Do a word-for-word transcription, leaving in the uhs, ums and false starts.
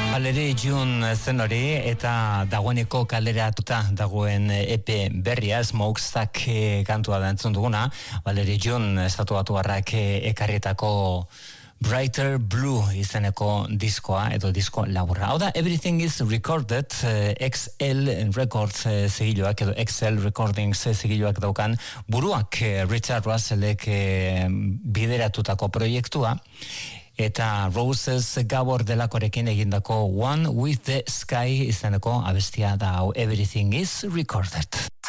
Valerie June zen hori eta dagoeneko kaleratuta dagoen E P berria Smokestack kantua da entzun duguna. Valerie June estatu batuarrak ekarrietako Brighter Blue izeneko diskoa edo disko laburra. Hau da, Everything is Recorded, X L Records zigiloak edo X L Recordings zigiloak daukan buruak Richard Russellek bideratutako proiektua. Eta Roses Gabor delakorekin egindako One with the Sky izeneko abestia da hau Everything is Recorded.